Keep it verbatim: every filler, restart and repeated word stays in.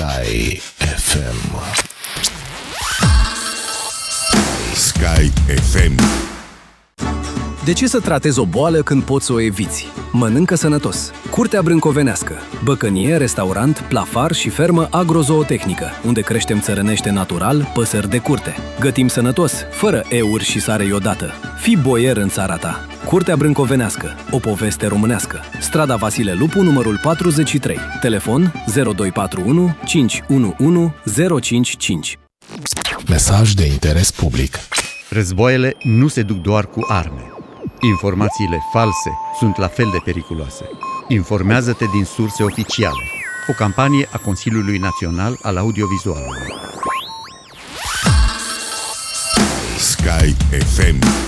Sky F M. Sky F M. De ce să tratezi o boală când poți să o eviți? Mănâncă sănătos. Curtea Brâncovenească. Băcănie, restaurant, plafar și fermă agrozootehnică, unde creștem țărănește natural păsări de curte. Gătim sănătos, fără euri și sare iodată. Fii boier în țara ta. Curtea Brâncovenească. O poveste românească. Strada Vasile Lupu, numărul patruzeci și trei. Telefon zero doi patru unu cinci unu unu zero cinci cinci. Mesaj de interes public. Războaiele nu se duc doar cu arme. Informațiile false sunt la fel de periculoase. Informează-te din surse oficiale. O campanie a Consiliului Național al Audiovizualului. Sky F M.